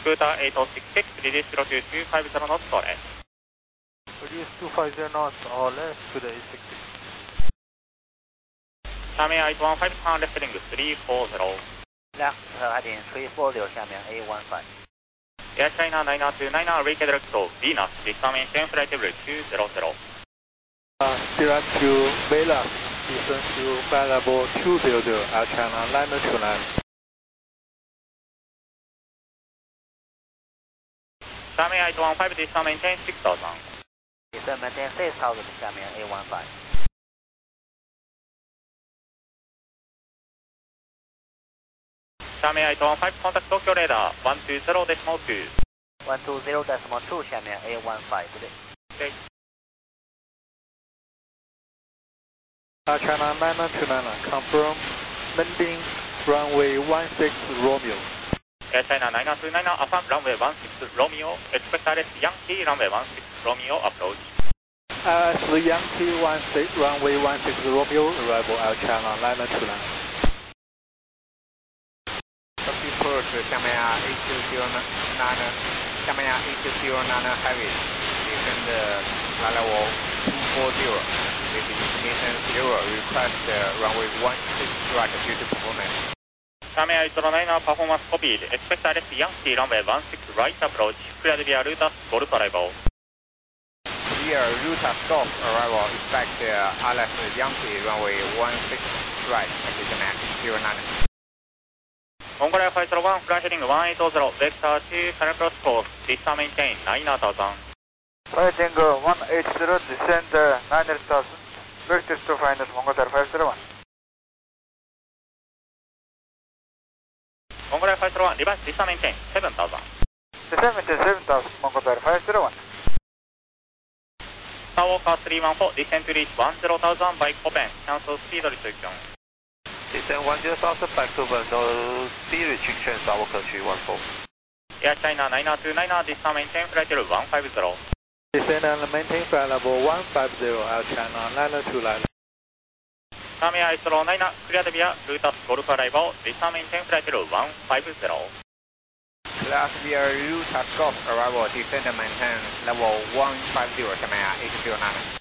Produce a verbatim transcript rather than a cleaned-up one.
Ruta eight oh six six, release zero two two five zero knots, go left. Release two five zero knots, all left to the eight six six. Xiamen eight one five, turn left heading three four zero. Left heading three four zero, 下面 A one five. Air China nine two nine, reach direct to Venus, descend maintain flight level two zero zero. Uh, direct to Venus, descend to flight level two zero zero, Air China nine two nine. Xiamen eight one five, descend maintain six thousand. Descend maintain six thousand, 下面 A one five. Xiamen eight one five, contact Tokyo radar one two zero decimal two. one two zero decimal two, 下面 A one five. Okay. Air China nine two nine, confirm landing runway one six Romeo. Air China nine two nine, affirm runway one six Romeo, expect R S Yankee runway one six Romeo approach. R S Yankee one six, runway one six Romeo, arrival Air China nine two nine. Copy approach, 下面啊 eight two zero nine, 下面啊 eight two zero nine heavy, descend flight level two four zero, with information zero, request uh, runway one six right due to performance. Xiamen eight zero nine, performance copied, expect R S Yankee runway one six right approach, cleared via Ruta Golf arrival. Via Ruta Golf arrival, expect uh, R S Yankee runway one six right, position at zero nine. Mongolia five zero one, fly heading one eight zero, vector two, final cross course, descend maintain nine thousand. Fighting one eight zero, descend nine thousand, vector to final Mongolia five zero one. Mongolia five zero one, reverse, descend maintain seven thousand. Descend maintain seven thousand, Mongolia five zero one. Skywalker three one four, descend to reach one zero thousand by Copen, cancel speed restriction. Descend one zero thousand by Copen, no speed restriction, Skywalker three one four. Air China nine two nine, descend maintain flight level one five zero. Descend and maintain flight level one five zero, Air China nine two nine. Xiamen eight zero nine, cleared via Ruta Golf arrival, descend maintain flight level one five zero. Class via Ruta Golf arrival, descend and maintain level one five zero, 下面啊eight zero nine.